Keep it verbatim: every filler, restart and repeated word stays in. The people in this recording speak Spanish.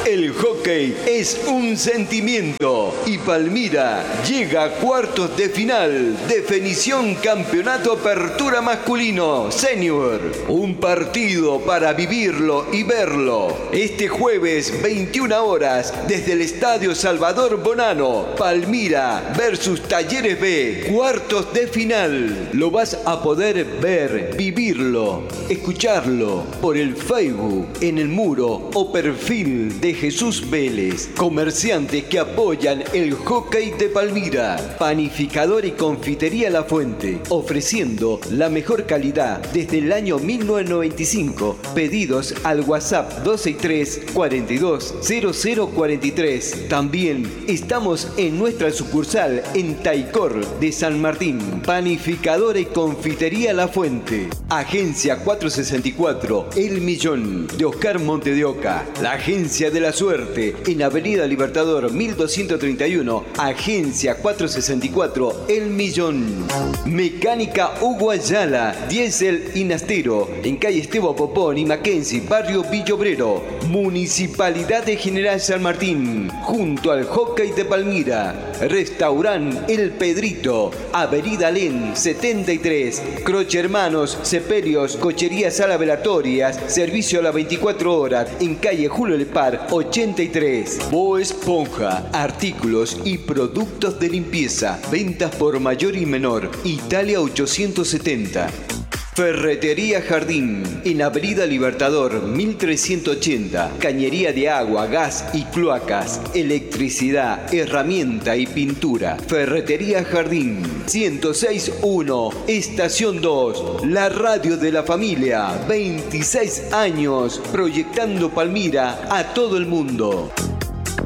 El hockey es un sentimiento y Palmira llega a cuartos de final. Definición Campeonato Apertura Masculino Senior. Un partido para vivirlo y verlo. Este jueves, veintiuna horas, desde el Estadio Salvador Bonano. Palmira versus Talleres B. Cuartos de final. Lo vas a poder ver, vivirlo, escucharlo por el Facebook, en el muro o perfil de Jesús Vélez. Comerciantes que apoyan el hockey de Palmira. Panificador y confitería La Fuente, ofreciendo la mejor calidad desde el año mil novecientos noventa y cinco. Pedidos al WhatsApp dos seis tres, cuatro dos, cero cero cuatro tres. También estamos en nuestra sucursal en Taicor de San Martín. Panificadora y confitería La Fuente. Agencia cuatrocientos sesenta y cuatro, El Millón, de Oscar Monte de Oca. La Agencia de la Suerte, en Avenida Libertador mil doscientos treinta y uno. Agencia cuatrocientos sesenta y cuatro, El Millón. Mecánica Hugo Ayala, Diesel y Nastero, en calle Esteban Popón y Mackenzie, barrio Villobrero. Municipalidad de General San Martín, junto al hockey de Palmira. Restaurant El Pedrito, Avenida Alén setenta y tres. Croce Hermanos, Seperios, Cocherías Sala Velatorias, servicio a las veinticuatro horas, en calle Julio Lepar ochenta y tres. Bo Esponja, artículos y productos de limpieza, ventas por mayor y menor. Italia ochocientos setenta. Ferretería Jardín, en Avenida Libertador mil trescientos ochenta. Cañería de agua, gas y cloacas, electricidad, herramienta y pintura. Ferretería Jardín, ciento seis punto uno, Estación dos, la radio de la familia. veintiséis años proyectando Palmira a todo el mundo.